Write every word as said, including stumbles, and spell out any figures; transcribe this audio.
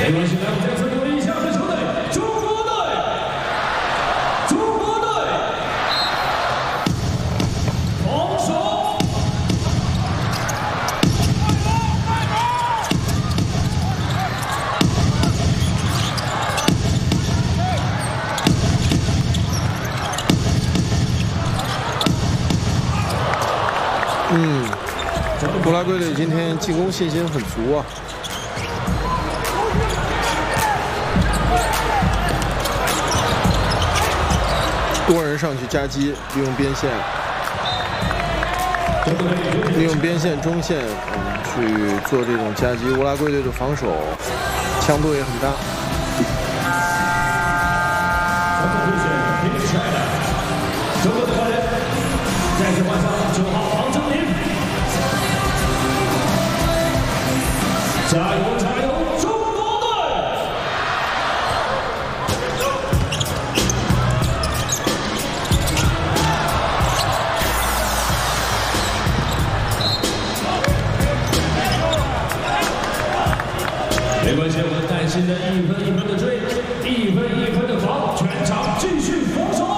没关系，来，我们再次鼓励一下我们的球队，中国队，中国队，防守。 嗯，乌拉圭队今天进攻信心很足啊。 多人上去夹击，利用边线，利用边线、中线，嗯，去做这种夹击。乌拉圭队的防守强度也很大。 中国的华人再次换上九号黄成林，加油加油，中国队！ 没关系，我们耐心的一分一分的追，一分一分的防，全场继续防守。